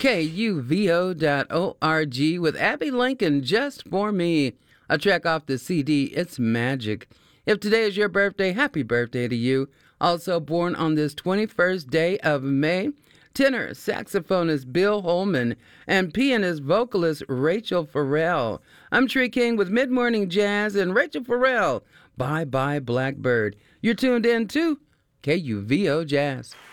KUVO.org with Abby Lincoln, Just For Me, a track off the CD, It's Magic. If today is your birthday, happy birthday to you. Also born on this 21st day of May, tenor saxophonist Bill Holman and pianist vocalist Rachel Farrell. I'm Tree King with Mid Morning Jazz and Rachel Farrell. Bye Bye Blackbird. You're tuned in to KUVO Jazz.